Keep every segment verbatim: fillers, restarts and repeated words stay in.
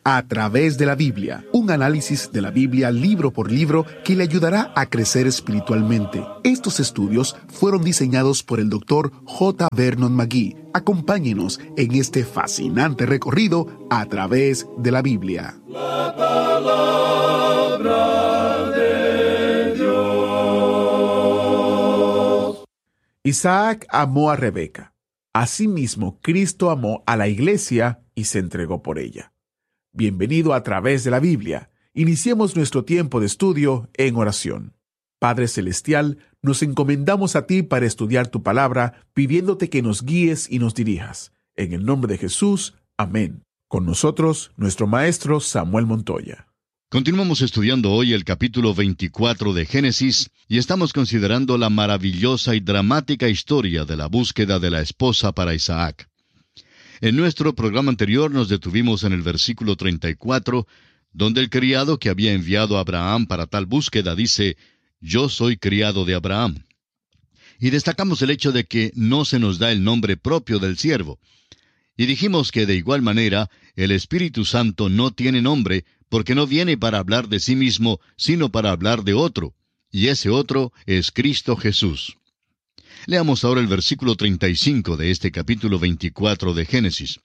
A través de la Biblia, un análisis de la Biblia libro por libro que le ayudará a crecer espiritualmente. Estos estudios fueron diseñados por el doctor J. Vernon McGee. Acompáñenos en este fascinante recorrido a través de la Biblia. La palabra de Dios. Isaac amó a Rebeca. Asimismo, Cristo amó a la iglesia y se entregó por ella. Bienvenido a través de la Biblia. Iniciemos nuestro tiempo de estudio en oración. Padre Celestial, nos encomendamos a ti para estudiar tu palabra, pidiéndote que nos guíes y nos dirijas. En el nombre de Jesús, amén. Con nosotros, nuestro maestro Samuel Montoya. Continuamos estudiando hoy el capítulo veinticuatro de Génesis y estamos considerando la maravillosa y dramática historia de la búsqueda de la esposa para Isaac. En nuestro programa anterior nos detuvimos en el versículo treinta y cuatro, donde el criado que había enviado a Abraham para tal búsqueda dice, «Yo soy criado de Abraham». Y destacamos el hecho de que no se nos da el nombre propio del siervo. Y dijimos que de igual manera, el Espíritu Santo no tiene nombre, porque no viene para hablar de sí mismo, sino para hablar de otro, y ese otro es Cristo Jesús. Leamos ahora el versículo treinta y cinco de este capítulo veinticuatro de Génesis.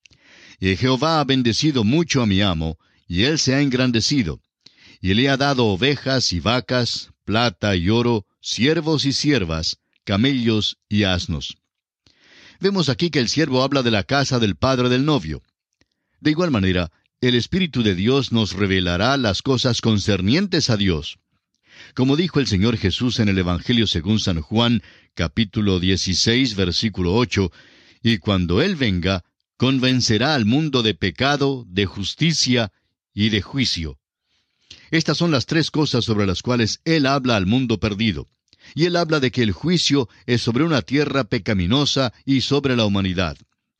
«Y Jehová ha bendecido mucho a mi amo, y él se ha engrandecido, y le ha dado ovejas y vacas, plata y oro, siervos y siervas, camellos y asnos». Vemos aquí que el siervo habla de la casa del padre del novio. De igual manera, el Espíritu de Dios nos revelará las cosas concernientes a Dios. Como dijo el Señor Jesús en el Evangelio según San Juan, capítulo dieciséis, versículo ocho, «Y cuando Él venga, convencerá al mundo de pecado, de justicia y de juicio». Estas son las tres cosas sobre las cuales Él habla al mundo perdido. Y Él habla de que el juicio es sobre una tierra pecaminosa y sobre la humanidad.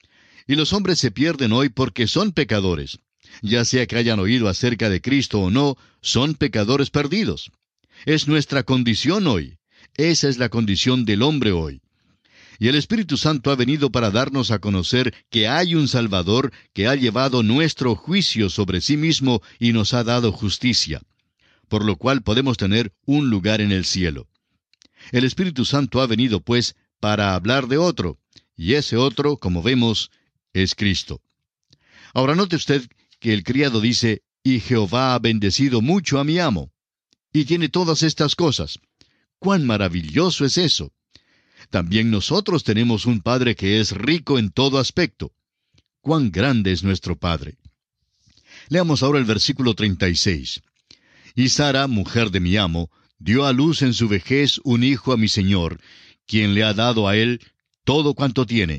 Y los hombres se pierden hoy porque son pecadores. Ya sea que hayan oído acerca de Cristo o no, son pecadores perdidos. Es nuestra condición hoy. Esa es la condición del hombre hoy. Y el Espíritu Santo ha venido para darnos a conocer que hay un Salvador que ha llevado nuestro juicio sobre sí mismo y nos ha dado justicia, por lo cual podemos tener un lugar en el cielo. El Espíritu Santo ha venido, pues, para hablar de otro, y ese otro, como vemos, es Cristo. Ahora note usted que el criado dice, «Y Jehová ha bendecido mucho a mi amo». Y tiene todas estas cosas. ¡Cuán maravilloso es eso! También nosotros tenemos un Padre que es rico en todo aspecto. ¡Cuán grande es nuestro Padre! Leamos ahora el versículo treinta y seis. «Y Sara, mujer de mi amo, dio a luz en su vejez un hijo a mi Señor, quien le ha dado a él todo cuanto tiene».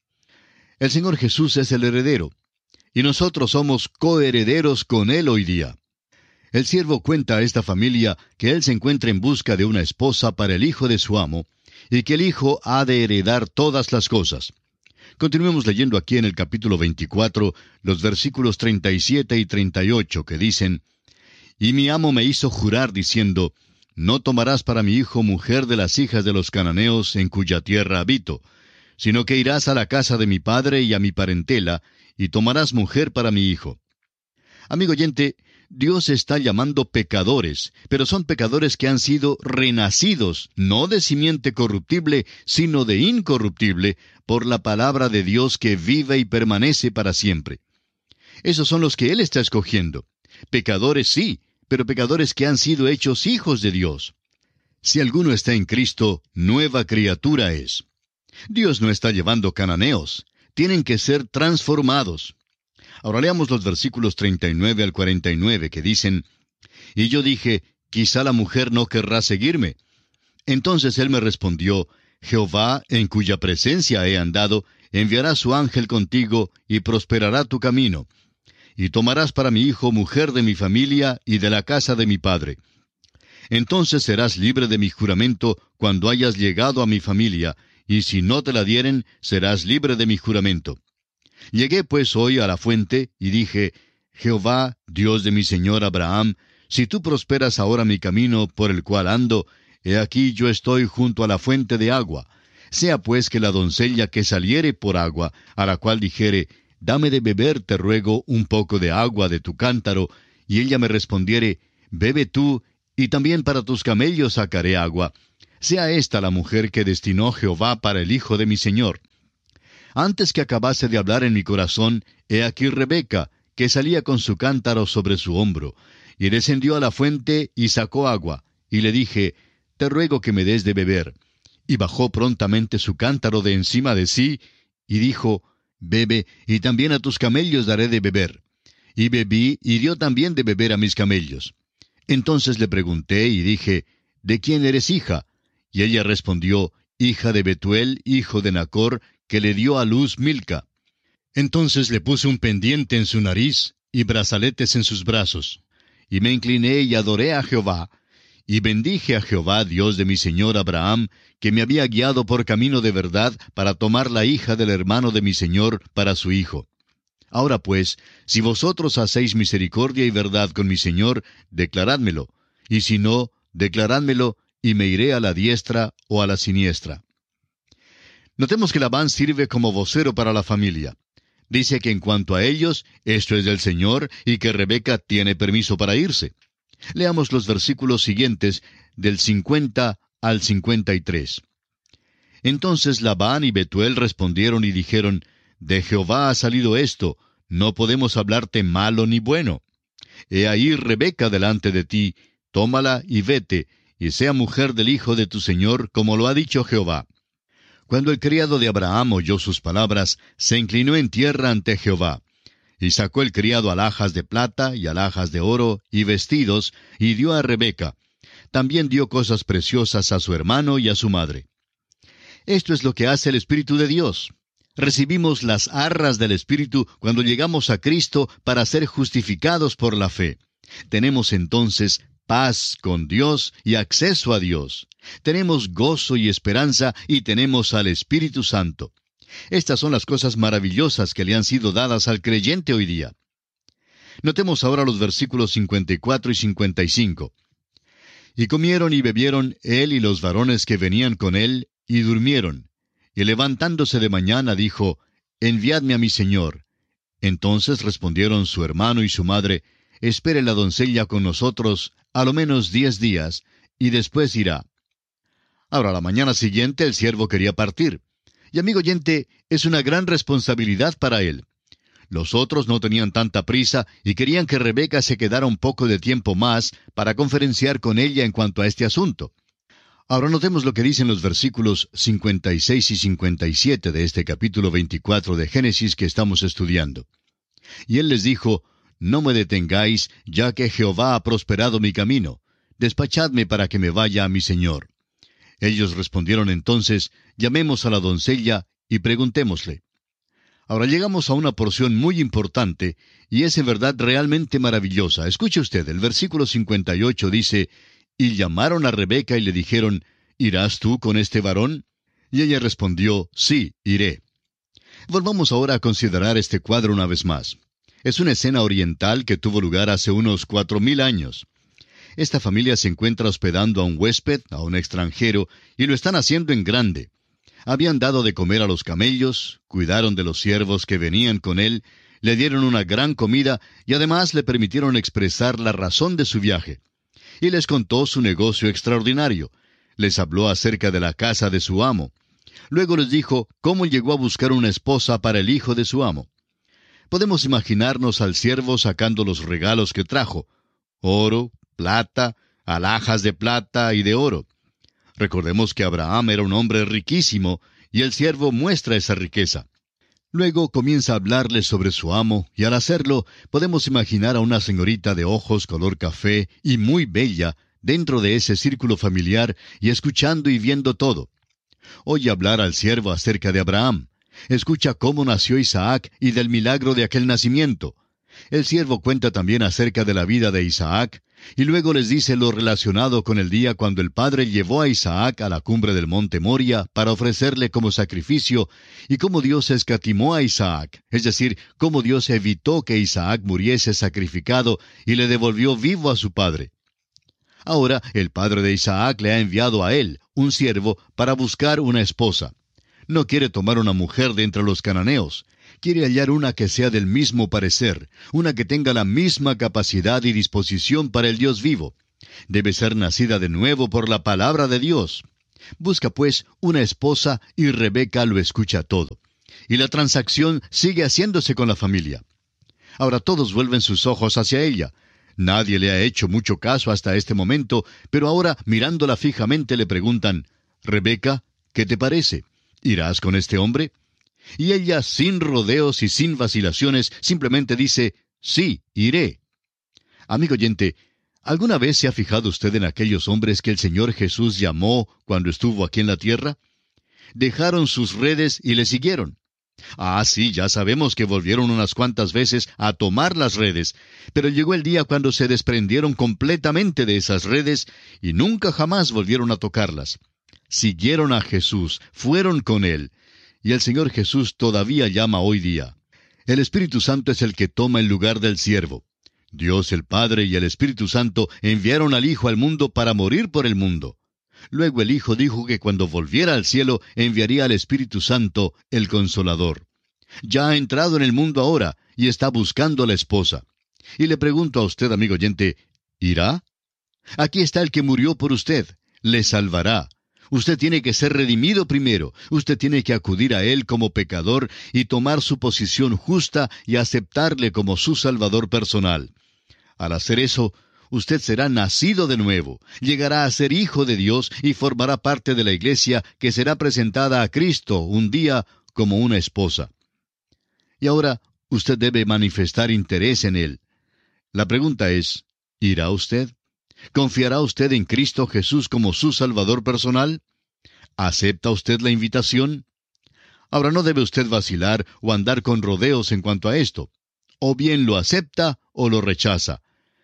El Señor Jesús es el heredero, y nosotros somos coherederos con Él hoy día. El siervo cuenta a esta familia que él se encuentra en busca de una esposa para el hijo de su amo, y que el hijo ha de heredar todas las cosas. Continuemos leyendo aquí en el capítulo veinticuatro, los versículos treinta y siete y treinta y ocho, que dicen, «Y mi amo me hizo jurar diciendo, no tomarás para mi hijo mujer de las hijas de los cananeos en cuya tierra habito, sino que irás a la casa de mi padre y a mi parentela, y tomarás mujer para mi hijo». Amigo oyente, Dios está llamando pecadores, pero son pecadores que han sido renacidos, no de simiente corruptible, sino de incorruptible, por la palabra de Dios que vive y permanece para siempre. Esos son los que Él está escogiendo. Pecadores sí, pero pecadores que han sido hechos hijos de Dios. Si alguno está en Cristo, nueva criatura es. Dios no está llevando cananeos. Tienen que ser transformados. Ahora leamos los versículos treinta y nueve al cuarenta y nueve, que dicen, «Y yo dije, quizá la mujer no querrá seguirme». Entonces él me respondió, «Jehová, en cuya presencia he andado, enviará su ángel contigo, y prosperará tu camino. Y tomarás para mi hijo mujer de mi familia y de la casa de mi padre. Entonces serás libre de mi juramento cuando hayas llegado a mi familia, y si no te la dieren, serás libre de mi juramento». Llegué pues hoy a la fuente, y dije, «Jehová, Dios de mi señor Abraham, si tú prosperas ahora mi camino por el cual ando, he aquí yo estoy junto a la fuente de agua. Sea pues que la doncella que saliere por agua, a la cual dijere, dame de beber, te ruego, un poco de agua de tu cántaro, y ella me respondiere, bebe tú, y también para tus camellos sacaré agua, sea esta la mujer que destinó Jehová para el hijo de mi señor. Antes que acabase de hablar en mi corazón, he aquí Rebeca, que salía con su cántaro sobre su hombro, y descendió a la fuente y sacó agua, y le dije, te ruego que me des de beber. Y bajó prontamente su cántaro de encima de sí, y dijo, bebe, y también a tus camellos daré de beber. Y bebí, y dio también de beber a mis camellos. Entonces le pregunté, y dije, ¿de quién eres hija? Y ella respondió, hija de Betuel, hijo de Nachor, que le dio a luz Milca. Entonces le puse un pendiente en su nariz, y brazaletes en sus brazos. Y me incliné y adoré a Jehová, y bendije a Jehová, Dios de mi señor Abraham, que me había guiado por camino de verdad para tomar la hija del hermano de mi señor para su hijo. Ahora pues, si vosotros hacéis misericordia y verdad con mi señor, declarádmelo, y si no, declarádmelo, y me iré a la diestra o a la siniestra. Notemos que Labán sirve como vocero para la familia. Dice que en cuanto a ellos, esto es del Señor, y que Rebeca tiene permiso para irse. Leamos los versículos siguientes, del cincuenta al cincuenta y tres. Entonces Labán y Betuel respondieron y dijeron, de Jehová ha salido esto, no podemos hablarte malo ni bueno. He ahí Rebeca delante de ti, tómala y vete, y sea mujer del hijo de tu señor, como lo ha dicho Jehová. Cuando el criado de Abraham oyó sus palabras, se inclinó en tierra ante Jehová. Y sacó el criado alhajas de plata y alhajas de oro y vestidos, y dio a Rebeca. También dio cosas preciosas a su hermano y a su madre. Esto es lo que hace el Espíritu de Dios. Recibimos las arras del Espíritu cuando llegamos a Cristo para ser justificados por la fe. Tenemos entonces paz con Dios y acceso a Dios. Tenemos gozo y esperanza y tenemos al Espíritu Santo. Estas son las cosas maravillosas que le han sido dadas al creyente hoy día. Notemos ahora los versículos cincuenta y cuatro y cincuenta y cinco. Y comieron y bebieron él y los varones que venían con él, y durmieron. Y levantándose de mañana dijo, enviadme a mi señor. Entonces respondieron su hermano y su madre, espere la doncella con nosotros a lo menos diez días, y después irá. Ahora, la mañana siguiente el siervo quería partir. Y amigo oyente, es una gran responsabilidad para él. Los otros no tenían tanta prisa y querían que Rebeca se quedara un poco de tiempo más para conferenciar con ella en cuanto a este asunto. Ahora notemos lo que dicen los versículos cincuenta y seis y cincuenta y siete de este capítulo veinticuatro de Génesis que estamos estudiando. Y él les dijo, no me detengáis, ya que Jehová ha prosperado mi camino. Despachadme para que me vaya a mi señor. Ellos respondieron entonces, llamemos a la doncella y preguntémosle. Ahora llegamos a una porción muy importante, y es en verdad realmente maravillosa. Escuche usted, el versículo cincuenta y ocho dice, y llamaron a Rebeca y le dijeron, ¿irás tú con este varón? Y ella respondió, sí, iré. Volvamos ahora a considerar este cuadro una vez más. Es una escena oriental que tuvo lugar hace unos cuatro mil años. Esta familia se encuentra hospedando a un huésped, a un extranjero, y lo están haciendo en grande. Habían dado de comer a los camellos, cuidaron de los siervos que venían con él, le dieron una gran comida y además le permitieron expresar la razón de su viaje. Y les contó su negocio extraordinario. Les habló acerca de la casa de su amo. Luego les dijo cómo llegó a buscar una esposa para el hijo de su amo. Podemos imaginarnos al siervo sacando los regalos que trajo: oro, plata, alhajas de plata y de oro. Recordemos que Abraham era un hombre riquísimo, y el siervo muestra esa riqueza. Luego comienza a hablarles sobre su amo, y al hacerlo, podemos imaginar a una señorita de ojos color café y muy bella dentro de ese círculo familiar y escuchando y viendo todo. Oye hablar al siervo acerca de Abraham. Escucha cómo nació Isaac y del milagro de aquel nacimiento. El siervo cuenta también acerca de la vida de Isaac, y luego les dice lo relacionado con el día cuando el padre llevó a Isaac a la cumbre del monte Moria para ofrecerle como sacrificio, y cómo Dios escatimó a Isaac, es decir, cómo Dios evitó que Isaac muriese sacrificado y le devolvió vivo a su padre. Ahora el padre de Isaac le ha enviado a él, un siervo, para buscar una esposa. No quiere tomar una mujer de entre los cananeos. Quiere hallar una que sea del mismo parecer, una que tenga la misma capacidad y disposición para el Dios vivo. Debe ser nacida de nuevo por la palabra de Dios. Busca pues una esposa y Rebeca lo escucha todo. Y la transacción sigue haciéndose con la familia. Ahora todos vuelven sus ojos hacia ella. Nadie le ha hecho mucho caso hasta este momento, pero ahora mirándola fijamente le preguntan, «Rebeca, ¿qué te parece? ¿Irás con este hombre?» Y ella, sin rodeos y sin vacilaciones, simplemente dice, «Sí, iré». Amigo oyente, ¿alguna vez se ha fijado usted en aquellos hombres que el Señor Jesús llamó cuando estuvo aquí en la tierra? Dejaron sus redes y le siguieron. Ah, sí, ya sabemos que volvieron unas cuantas veces a tomar las redes, pero llegó el día cuando se desprendieron completamente de esas redes y nunca jamás volvieron a tocarlas. Siguieron a Jesús, fueron con Él, y el Señor Jesús todavía llama hoy día. El Espíritu Santo es el que toma el lugar del siervo. Dios el Padre y el Espíritu Santo enviaron al Hijo al mundo para morir por el mundo. Luego el Hijo dijo que cuando volviera al cielo enviaría al Espíritu Santo, el Consolador. Ya ha entrado en el mundo ahora y está buscando a la esposa. Y le pregunto a usted, amigo oyente, ¿irá? Aquí está el que murió por usted. Le salvará. Usted tiene que ser redimido primero. Usted tiene que acudir a Él como pecador y tomar su posición justa y aceptarle como su Salvador personal. Al hacer eso, usted será nacido de nuevo, llegará a ser hijo de Dios y formará parte de la iglesia que será presentada a Cristo un día como una esposa. Y ahora, usted debe manifestar interés en Él. La pregunta es, ¿irá usted? ¿Confiará usted en Cristo Jesús como su Salvador personal? ¿Acepta usted la invitación? Ahora no debe usted vacilar o andar con rodeos en cuanto a esto. O bien lo acepta o lo rechaza.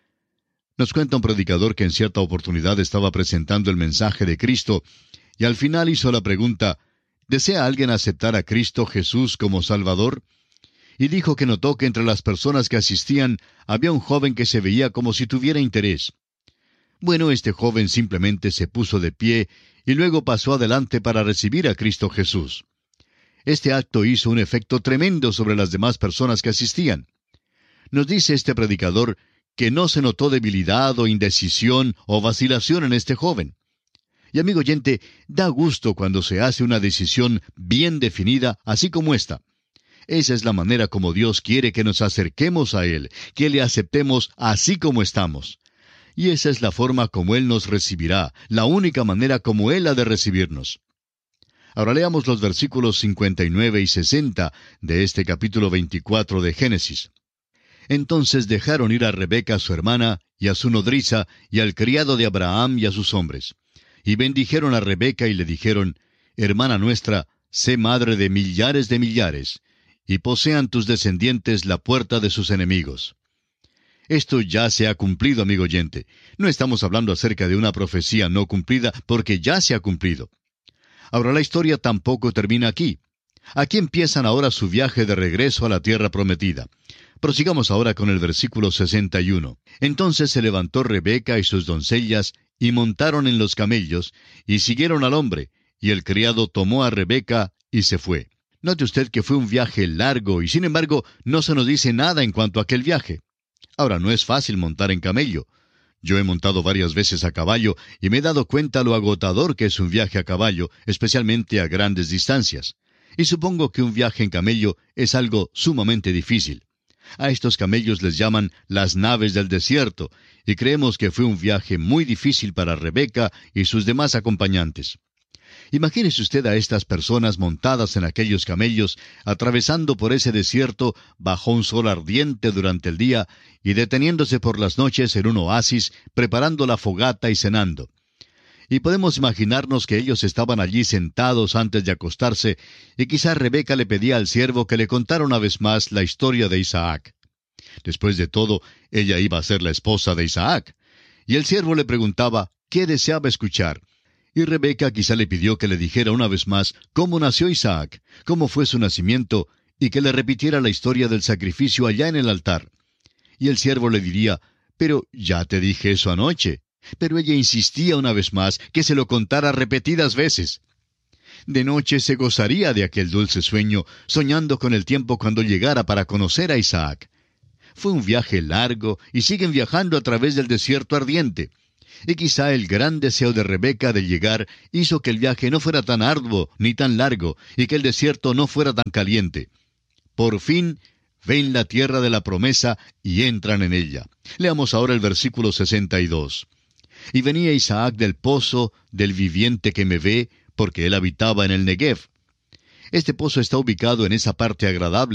Nos cuenta un predicador que en cierta oportunidad estaba presentando el mensaje de Cristo y al final hizo la pregunta, ¿desea alguien aceptar a Cristo Jesús como Salvador? Y dijo que notó que entre las personas que asistían había un joven que se veía como si tuviera interés. Bueno, este joven simplemente se puso de pie y luego pasó adelante para recibir a Cristo Jesús. Este acto hizo un efecto tremendo sobre las demás personas que asistían. Nos dice este predicador que no se notó debilidad o indecisión o vacilación en este joven. Y amigo oyente, da gusto cuando se hace una decisión bien definida, así como esta. Esa es la manera como Dios quiere que nos acerquemos a Él, que le aceptemos así como estamos. Y esa es la forma como Él nos recibirá, la única manera como Él ha de recibirnos. Ahora leamos los versículos cincuenta y nueve y sesenta de este capítulo veinticuatro de Génesis. Entonces dejaron ir a Rebeca su hermana, y a su nodriza, y al criado de Abraham y a sus hombres. Y bendijeron a Rebeca y le dijeron, Hermana nuestra, sé madre de millares de millares, y posean tus descendientes la puerta de sus enemigos. Esto ya se ha cumplido, amigo oyente. No estamos hablando acerca de una profecía no cumplida, porque ya se ha cumplido. Ahora la historia tampoco termina aquí. Aquí empiezan ahora su viaje de regreso a la tierra prometida. Prosigamos ahora con el versículo sesenta y uno. Entonces se levantó Rebeca y sus doncellas, y montaron en los camellos, y siguieron al hombre, y el criado tomó a Rebeca y se fue. Note usted que fue un viaje largo, y sin embargo no se nos dice nada en cuanto a aquel viaje. Ahora, no es fácil montar en camello. Yo he montado varias veces a caballo y me he dado cuenta lo agotador que es un viaje a caballo, especialmente a grandes distancias. Y supongo que un viaje en camello es algo sumamente difícil. A estos camellos les llaman las naves del desierto, y creemos que fue un viaje muy difícil para Rebeca y sus demás acompañantes. Imagínese usted a estas personas montadas en aquellos camellos, atravesando por ese desierto bajo un sol ardiente durante el día y deteniéndose por las noches en un oasis, preparando la fogata y cenando. Y podemos imaginarnos que ellos estaban allí sentados antes de acostarse, y quizá Rebeca le pedía al siervo que le contara una vez más la historia de Isaac. Después de todo, ella iba a ser la esposa de Isaac. Y el siervo le preguntaba qué deseaba escuchar. Y Rebeca quizá le pidió que le dijera una vez más cómo nació Isaac, cómo fue su nacimiento, y que le repitiera la historia del sacrificio allá en el altar. Y el siervo le diría, «Pero ya te dije eso anoche». Pero ella insistía una vez más que se lo contara repetidas veces. De noche se gozaría de aquel dulce sueño, soñando con el tiempo cuando llegara para conocer a Isaac. Fue un viaje largo y siguen viajando a través del desierto ardiente. Y quizá el gran deseo de Rebeca de llegar hizo que el viaje no fuera tan arduo ni tan largo, y que el desierto no fuera tan caliente. Por fin ven la tierra de la promesa y entran en ella. Leamos ahora el versículo sesenta y dos. Y venía Isaac del pozo del viviente que me ve, porque él habitaba en el Negev. Este pozo está ubicado en esa parte agradable